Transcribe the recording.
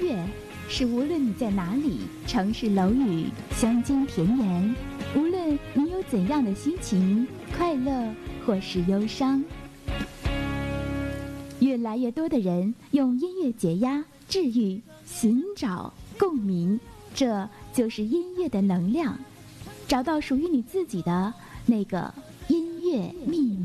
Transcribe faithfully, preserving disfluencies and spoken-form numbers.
乐是无论你在哪里，城市楼宇、乡间田园，无论你有怎样的心情，快乐或是忧伤，越来越多的人用音乐解压、治愈、寻找共鸣，这就是音乐的能量。找到属于你自己的那个音乐密码。